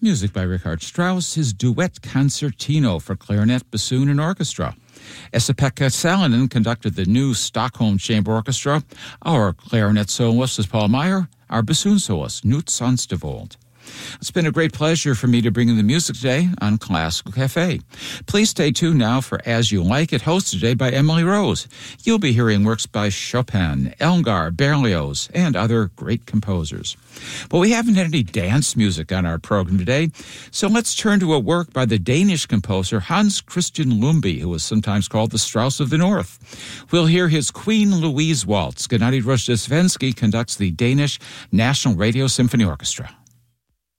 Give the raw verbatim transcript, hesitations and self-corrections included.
Music by Richard Strauss, his duet concertino for clarinet, bassoon, and orchestra. Esa-Pekka Salonen conducted the new Stockholm Chamber Orchestra. Our clarinet soloist is Paul Meyer, our bassoon soloist, Knut Sonstavold. It's been a great pleasure for me to bring you the music today on Classical Cafe. Please stay tuned now for As You Like It, hosted today by Emily Rose. You'll be hearing works by Chopin, Elgar, Berlioz, and other great composers. But we haven't had any dance music on our program today, so let's turn to a work by the Danish composer Hans Christian Lumby, who is sometimes called the Strauss of the North. We'll hear his Queen Louise Waltz. Gennady Rojdestvensky conducts the Danish National Radio Symphony Orchestra.